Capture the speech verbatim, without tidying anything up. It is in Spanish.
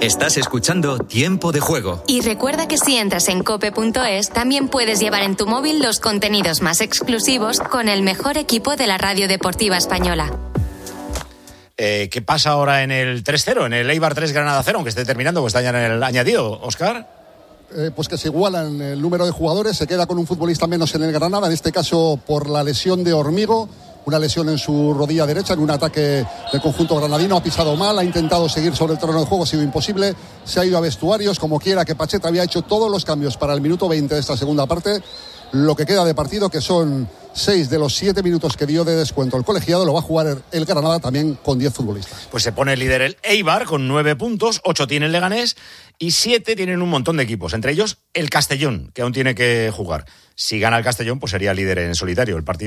Estás escuchando Tiempo de Juego. Y recuerda que si entras en cope punto es, también puedes llevar en tu móvil los contenidos más exclusivos con el mejor equipo de la radio deportiva española. Eh, ¿Qué pasa ahora en el tres cero, en el Eibar tres Granada cero, aunque esté terminando, pues está ya en el añadido, Óscar? Eh, pues que se igualan el número de jugadores, se queda con un futbolista menos en el Granada, en este caso por la lesión de Hormigo, una lesión en su rodilla derecha, en un ataque del conjunto granadino, ha pisado mal, ha intentado seguir sobre el terreno de juego, ha sido imposible, se ha ido a vestuarios, como quiera que Pacheta había hecho todos los cambios para el minuto veinte de esta segunda parte, lo que queda de partido, que son seis de los siete minutos que dio de descuento el colegiado, lo va a jugar el Granada también con diez futbolistas. Pues se pone líder el Eibar con nueve puntos, ocho tiene el Leganés y siete tienen un montón de equipos, entre ellos el Castellón, que aún tiene que jugar. Si gana el Castellón, pues sería líder en solitario. El partido